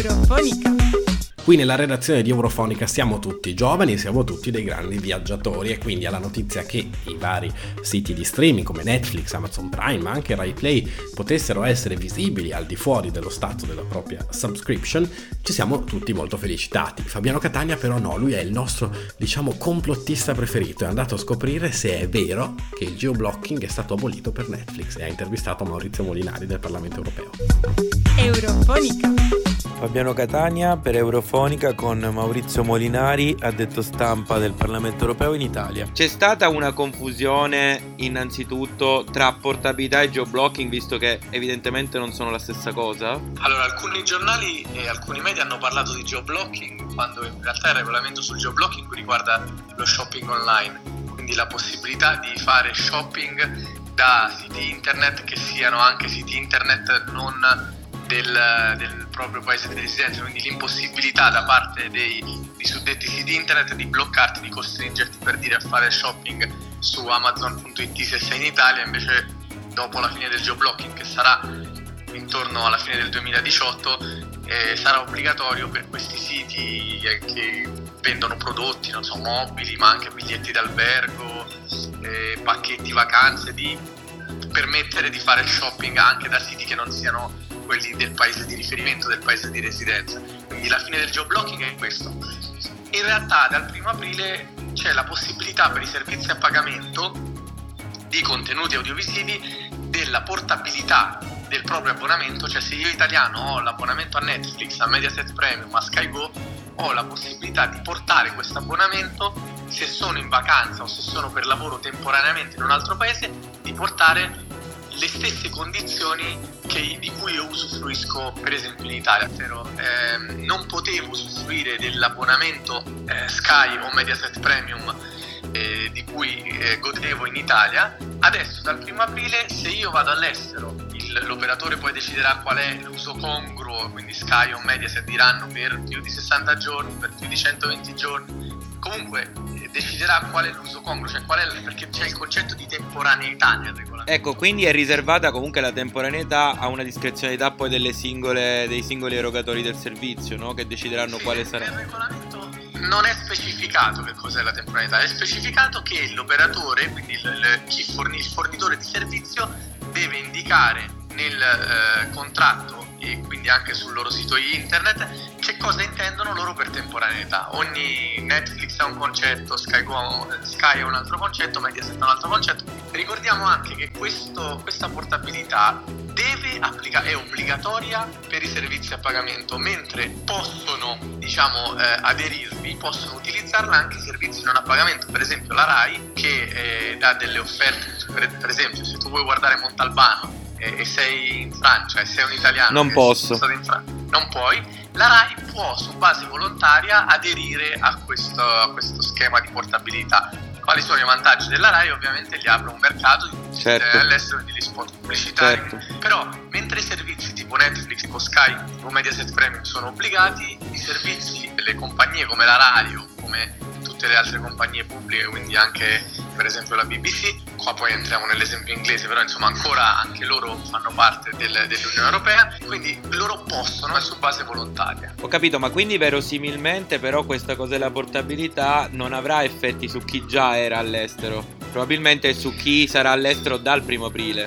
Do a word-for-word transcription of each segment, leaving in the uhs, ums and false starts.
Eurofonica. Qui nella redazione di Eurofonica siamo tutti giovani e siamo tutti dei grandi viaggiatori, e quindi alla notizia che i vari siti di streaming come Netflix, Amazon Prime, ma anche Rai Play potessero essere visibili al di fuori dello stato della propria subscription, ci siamo tutti molto felicitati. Fabiano Catania però no, lui è il nostro, diciamo, complottista preferito, è andato a scoprire se è vero che il geoblocking è stato abolito per Netflix e ha intervistato Maurizio Molinari del Parlamento Europeo. Eurofonica. Fabiano Catania per Eurofonica con Maurizio Molinari, addetto stampa del Parlamento Europeo in Italia. C'è stata una confusione innanzitutto tra portabilità e geoblocking, visto che evidentemente non sono la stessa cosa? Allora, alcuni giornali e alcuni media hanno parlato di geoblocking quando in realtà il regolamento sul geoblocking riguarda lo shopping online, quindi la possibilità di fare shopping da siti internet che siano anche siti internet non Del, del proprio paese di residenza, quindi l'impossibilità da parte dei, dei suddetti siti internet di bloccarti, di costringerti per dire a fare shopping su amazon punto it se sei in Italia. Invece dopo la fine del geoblocking, che sarà intorno alla fine del duemiladiciotto, eh, sarà obbligatorio per questi siti eh, che vendono prodotti, non so, mobili, ma anche biglietti d'albergo, eh, pacchetti vacanze, di permettere di fare shopping anche da siti che non siano quelli del paese di riferimento, del paese di residenza. Quindi la fine del geoblocking è questo. In realtà dal primo aprile c'è la possibilità per i servizi a pagamento di contenuti audiovisivi della portabilità del proprio abbonamento, cioè se io italiano ho l'abbonamento a Netflix, a Mediaset Premium, a Sky Go, ho la possibilità di portare questo abbonamento, se sono in vacanza o se sono per lavoro temporaneamente in un altro paese, di portare le stesse condizioni che, di cui io usufruisco per esempio in Italia. Eh, non potevo usufruire dell'abbonamento eh, Sky o Mediaset Premium eh, di cui eh, godevo in Italia. Adesso dal primo aprile, se io vado all'estero, il, l'operatore poi deciderà qual è l'uso congruo, quindi Sky o Mediaset diranno per più di sessanta giorni, per più di centoventi giorni, comunque deciderà qual è l'uso congruo, cioè qual è, perché c'è il concetto di temporaneità nel regolamento. Ecco, quindi è riservata comunque la temporaneità a una discrezionalità poi delle singole, dei singoli erogatori del servizio, no? Che decideranno sì, quale sarà. Nel regolamento non è specificato che cos'è la temporaneità, è specificato che l'operatore, quindi il, il, chi forni, il fornitore di servizio, deve indicare nel eh, contratto e quindi anche sul loro sito internet che cosa intendono loro per temporaneità. Ogni Netflix ha un concetto, Sky, Go, Sky ha un altro concetto, Mediaset ha un altro concetto. Ricordiamo anche che questo, questa portabilità deve applicare, è obbligatoria per i servizi a pagamento, mentre possono, diciamo, eh, aderirvi, possono utilizzarla anche i servizi non a pagamento. Per esempio la Rai, che eh, dà delle offerte, per, per esempio se tu vuoi guardare Montalbano e sei in Francia e sei un italiano, non posso, in Fra- non puoi, la Rai può su base volontaria aderire a questo, a questo schema di portabilità. Quali sono i vantaggi della Rai? Ovviamente gli apre un mercato di certo. all'estero e degli spot pubblicitari, certo. Però mentre i servizi tipo Netflix o Sky o Mediaset Premium sono obbligati, i servizi delle compagnie come la Rai o come tutte le altre compagnie pubbliche, quindi anche per esempio la B B C, qua poi entriamo nell'esempio inglese, però insomma ancora anche loro fanno parte del, dell'Unione Europea, quindi loro possono, è su base volontaria. Ho capito, ma quindi verosimilmente però questa cosa della portabilità non avrà effetti su chi già era all'estero, probabilmente su chi sarà all'estero dal primo aprile.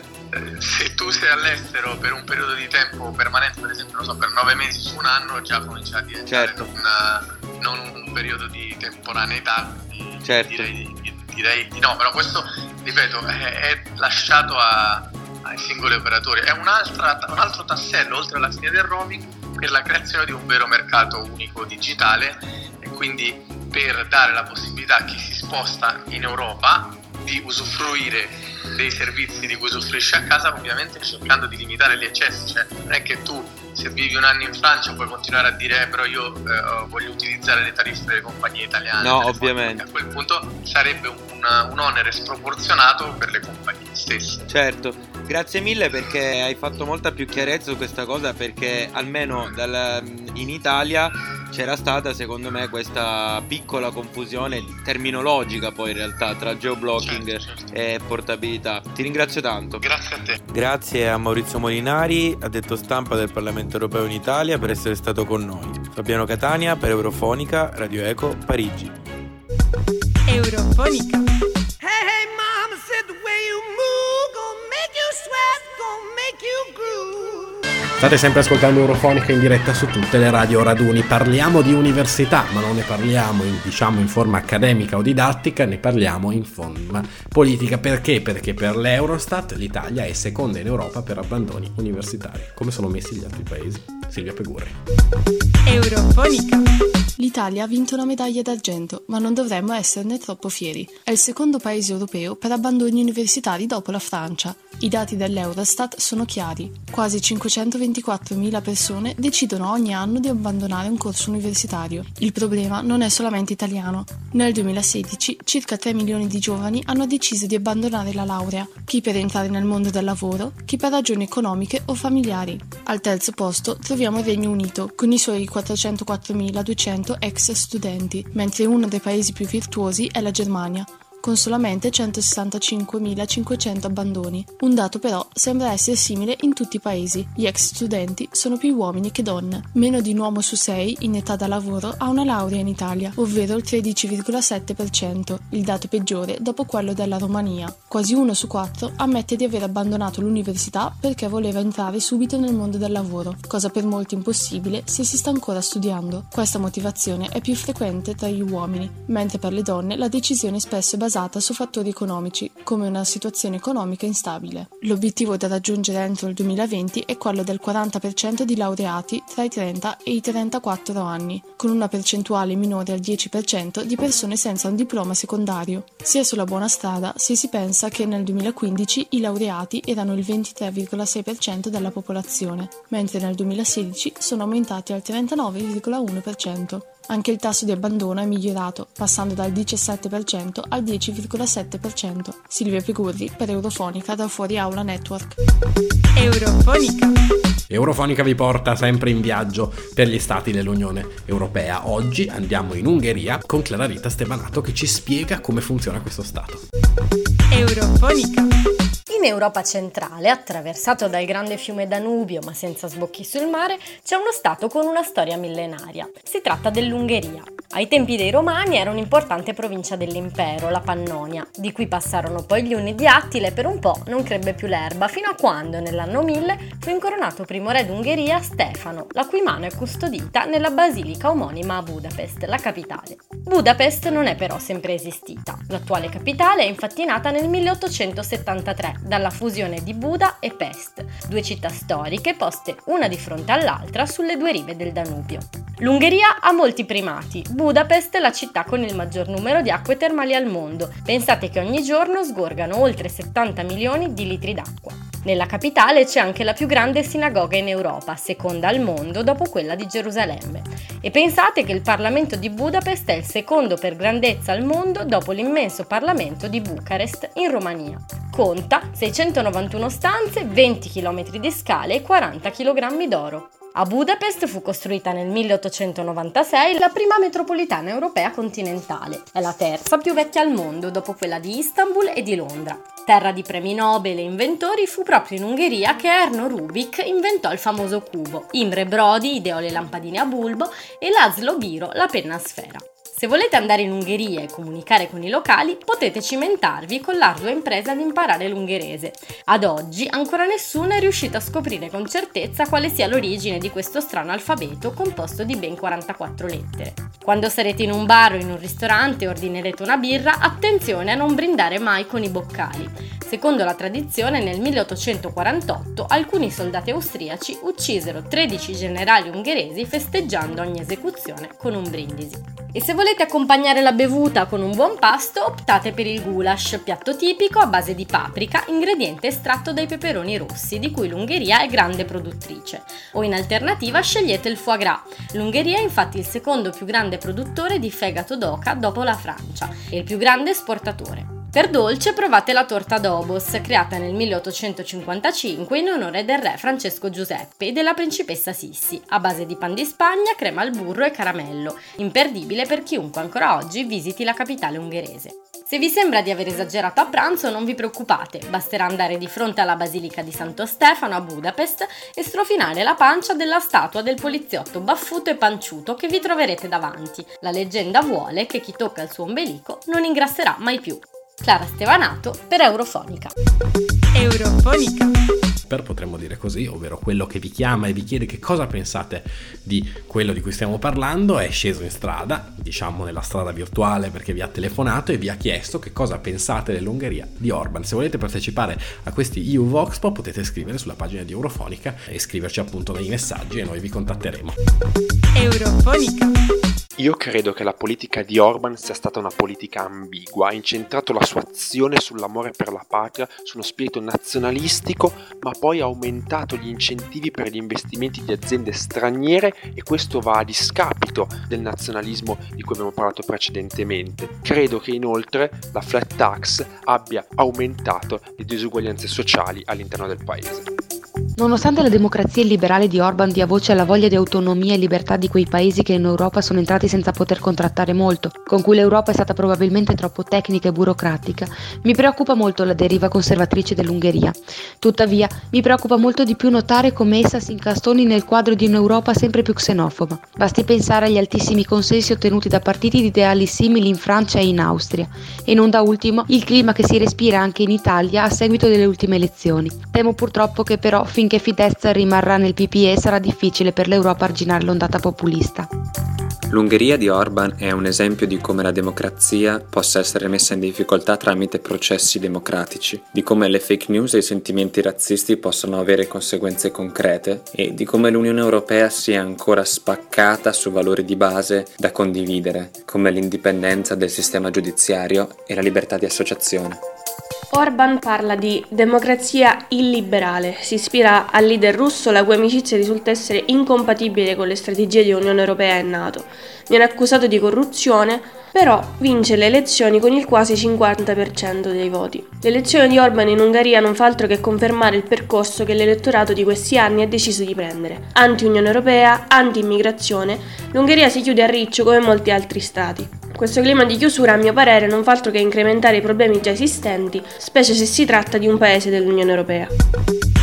Se tu sei all'estero per un periodo di tempo permanente, per esempio, non so, per nove mesi su un anno, già comincia a diventare certo. una, non un periodo di temporaneità, quindi certo. direi, direi di no, però questo, ripeto, è, è lasciato a, ai singoli operatori. È un'altra, un altro tassello, oltre alla fine del roaming, per la creazione di un vero mercato unico digitale, e quindi per dare la possibilità a chi si sposta in Europa di usufruire dei servizi di cui usufruisce a casa, ovviamente cercando di limitare gli eccessi. Cioè non è che tu, se vivi un anno in Francia, puoi continuare a dire eh, però io eh, voglio utilizzare le tariffe delle compagnie italiane. No, ovviamente. A quel punto sarebbe un, un onere sproporzionato per le compagnie stesse. Certo. Grazie mille, perché hai fatto molta più chiarezza su questa cosa, perché almeno dal, in Italia c'era stata secondo me questa piccola confusione terminologica poi in realtà tra geoblocking certo, certo. e portabilità. Ti ringrazio tanto. Grazie a te. Grazie a Maurizio Molinari, addetto stampa del Parlamento Europeo in Italia, per essere stato con noi. Fabiano Catania per Eurofonica, Radio Eco, Parigi. Eurofonica. State sempre ascoltando Eurofonica in diretta su tutte le radio raduni. Parliamo di università, ma non ne parliamo in, diciamo in forma accademica o didattica, ne parliamo in forma politica. Perché? Perché per l'Eurostat l'Italia è seconda in Europa per abbandoni universitari. Come sono messi gli altri paesi? Silvia Pegurri. Eurofonica. L'Italia ha vinto una medaglia d'argento, ma non dovremmo esserne troppo fieri. È il secondo paese europeo per abbandoni universitari dopo la Francia. I dati dell'Eurostat sono chiari. Quasi cinquecentoventiquattromila persone decidono ogni anno di abbandonare un corso universitario. Il problema non è solamente italiano. Nel duemilasedici circa tre milioni di giovani hanno deciso di abbandonare la laurea, chi per entrare nel mondo del lavoro, chi per ragioni economiche o familiari. Al terzo posto troviamo il Regno Unito, con i suoi quattrocentoquattromiladuecento ex studenti, mentre uno dei paesi più virtuosi è la Germania, con solamente centosessantacinquemilacinquecento abbandoni. Un dato però sembra essere simile in tutti i paesi. Gli ex studenti sono più uomini che donne. Meno di un uomo su sei in età da lavoro ha una laurea in Italia, ovvero il tredici virgola sette per cento, il dato peggiore dopo quello della Romania. Quasi uno su quattro ammette di aver abbandonato l'università perché voleva entrare subito nel mondo del lavoro, cosa per molti impossibile se si sta ancora studiando. Questa motivazione è più frequente tra gli uomini, mentre per le donne la decisione spesso è basata su fattori economici, come una situazione economica instabile. L'obiettivo da raggiungere entro il duemilaventi è quello del quaranta per cento di laureati tra i trenta e i trentaquattro anni, con una percentuale minore al dieci per cento di persone senza un diploma secondario. Si è sulla buona strada se si pensa che nel duemilaquindici i laureati erano il ventitré virgola sei per cento della popolazione, mentre nel duemilasedici sono aumentati al trentanove virgola uno per cento. Anche il tasso di abbandono è migliorato, passando dal diciassette per cento al dieci virgola sette per cento. Silvia Pegurri per Eurofonica da Fuori Aula Network. Eurofonica. Eurofonica vi porta sempre in viaggio per gli stati dell'Unione Europea. Oggi andiamo in Ungheria con Clara Rita Stevanato che ci spiega come funziona questo stato. Eurofonica. In Europa centrale, attraversato dal grande fiume Danubio ma senza sbocchi sul mare, c'è uno stato con una storia millenaria. Si tratta dell'Ungheria. Ai tempi dei Romani era un'importante provincia dell'impero, la Pannonia, di cui passarono poi gli Unni di Attila e per un po' non crebbe più l'erba, fino a quando, nell'anno mille, fu incoronato primo re d'Ungheria Stefano, la cui mano è custodita nella basilica omonima a Budapest, la capitale. Budapest non è però sempre esistita. L'attuale capitale è infatti nata nel milleottocentosettantatré, dalla fusione di Buda e Pest, due città storiche poste una di fronte all'altra sulle due rive del Danubio. L'Ungheria ha molti primati. Budapest è la città con il maggior numero di acque termali al mondo. Pensate che ogni giorno sgorgano oltre settanta milioni di litri d'acqua. Nella capitale c'è anche la più grande sinagoga in Europa, seconda al mondo dopo quella di Gerusalemme. E pensate che il Parlamento di Budapest è il secondo per grandezza al mondo dopo l'immenso Parlamento di Bucarest in Romania. Conta seicentonovantuno stanze, venti chilometri di scale e quaranta chilogrammi d'oro. A Budapest fu costruita nel milleottocentonovantasei la prima metropolitana europea continentale. È la terza più vecchia al mondo, dopo quella di Istanbul e di Londra. Terra di premi Nobel e inventori, fu proprio in Ungheria che Erno Rubik inventò il famoso cubo, Imre Brody ideò le lampadine a bulbo e Laszlo Biro la penna a sfera. Se volete andare in Ungheria e comunicare con i locali, potete cimentarvi con l'ardua impresa di imparare l'ungherese. Ad oggi ancora nessuno è riuscito a scoprire con certezza quale sia l'origine di questo strano alfabeto composto di ben quarantaquattro lettere. Quando sarete in un bar o in un ristorante e ordinerete una birra, attenzione a non brindare mai con i boccali. Secondo la tradizione, nel milleottocentoquarantotto alcuni soldati austriaci uccisero tredici generali ungheresi festeggiando ogni esecuzione con un brindisi. E se volete accompagnare la bevuta con un buon pasto, optate per il goulash, piatto tipico a base di paprika, ingrediente estratto dai peperoni rossi, di cui l'Ungheria è grande produttrice. O in alternativa scegliete il foie gras. L'Ungheria è infatti il secondo più grande produttore di fegato d'oca dopo la Francia e il più grande esportatore. Per dolce provate la torta Dobos, creata nel milleottocentocinquantacinque in onore del re Francesco Giuseppe e della principessa Sissi, a base di pan di Spagna, crema al burro e caramello, imperdibile per chiunque ancora oggi visiti la capitale ungherese. Se vi sembra di aver esagerato a pranzo, non vi preoccupate, basterà andare di fronte alla Basilica di Santo Stefano a Budapest e strofinare la pancia della statua del poliziotto baffuto e panciuto che vi troverete davanti. La leggenda vuole che chi tocca il suo ombelico non ingrasserà mai più. Clara Stevanato per Eurofonica. Eurofonica. Per potremmo dire così, ovvero quello che vi chiama e vi chiede che cosa pensate di quello di cui stiamo parlando, è sceso in strada, diciamo nella strada virtuale perché vi ha telefonato e vi ha chiesto che cosa pensate dell'Ungheria di Orban. Se volete partecipare a questi E U Vox Pop potete scrivere sulla pagina di Eurofonica e scriverci appunto nei messaggi e noi vi contatteremo. Eurofonica. Io credo che la politica di Orban sia stata una politica ambigua, ha incentrato la sua azione sull'amore per la patria, su uno spirito nazionalistico, ma poi ha aumentato gli incentivi per gli investimenti di aziende straniere e questo va a discapito del nazionalismo di cui abbiamo parlato precedentemente. Credo che inoltre la flat tax abbia aumentato le disuguaglianze sociali all'interno del paese. Nonostante la democrazia illiberale di Orban dia voce alla voglia di autonomia e libertà di quei paesi che in Europa sono entrati senza poter contrattare molto, con cui l'Europa è stata probabilmente troppo tecnica e burocratica, mi preoccupa molto la deriva conservatrice dell'Ungheria. Tuttavia, mi preoccupa molto di più notare come essa si incastoni nel quadro di un'Europa sempre più xenofoba. Basti pensare agli altissimi consensi ottenuti da partiti di ideali simili in Francia e in Austria, e non da ultimo il clima che si respira anche in Italia a seguito delle ultime elezioni. Temo purtroppo che però finché Fidesz rimarrà nel P P E sarà difficile per l'Europa arginare l'ondata populista. L'Ungheria di Orban è un esempio di come la democrazia possa essere messa in difficoltà tramite processi democratici, di come le fake news e i sentimenti razzisti possono avere conseguenze concrete e di come l'Unione Europea sia ancora spaccata su valori di base da condividere, come l'indipendenza del sistema giudiziario e la libertà di associazione. Orban parla di democrazia illiberale, si ispira al leader russo la cui amicizia risulta essere incompatibile con le strategie di Unione Europea e NATO. Viene accusato di corruzione, però vince le elezioni con il quasi cinquanta per cento dei voti. L'elezione di Orban in Ungheria non fa altro che confermare il percorso che l'elettorato di questi anni ha deciso di prendere. Anti-Unione Europea, anti-immigrazione, l'Ungheria si chiude a riccio come molti altri stati. Questo clima di chiusura, a mio parere, non fa altro che incrementare i problemi già esistenti, specie se si tratta di un paese dell'Unione Europea.